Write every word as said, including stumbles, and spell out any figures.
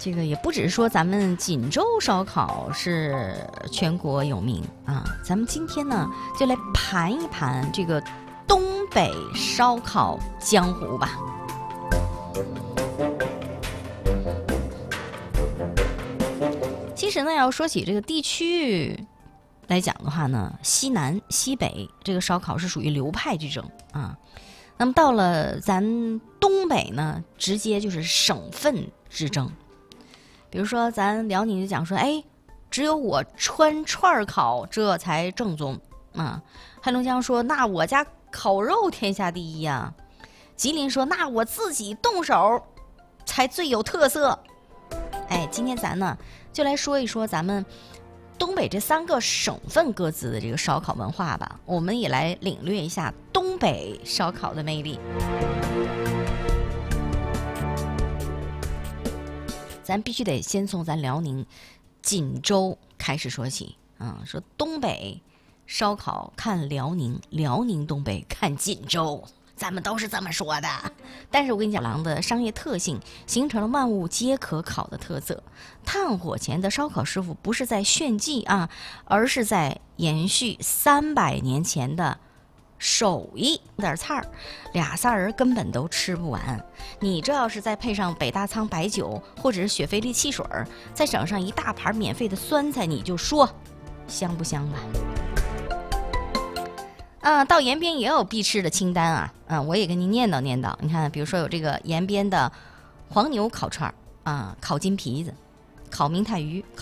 这个也不只是说咱们锦州烧烤是全国有名啊，咱们今天呢就来盘一盘这个东北烧烤江湖吧。其实呢，要说起这个地区来讲的话呢，西南、西北这个烧烤是属于流派之争啊。那么到了咱东北呢，直接就是省份之争。比如说咱辽宁就讲说，哎，只有我川串烤这才正宗啊。黑龙江说，那我家烤肉天下第一啊。吉林说，那我自己动手才最有特色。哎，今天咱呢就来说一说咱们东北这三个省份各自的这个烧烤文化吧，我们也来领略一下东北烧烤的魅力。咱必须得先从咱辽宁锦州开始说起啊、嗯，说东北烧烤看辽宁，辽宁东北看锦州，咱们都是这么说的。但是我跟你讲，狼的商业特性形成了万物皆可烤的特色。炭火前的烧烤师傅不是在炫技啊，而是在延续三百年前的手艺。点菜儿，俩仨人根本都吃不完。你这要是再配上北大仓白酒或者是雪菲力汽水，再整上一大盘免费的酸菜，你就说香不香吧？啊，到延边也有必吃的清单啊，啊，我也给你念叨念叨。你看，比如说有这个延边的黄牛烤串啊，烤金皮子，烤明太鱼。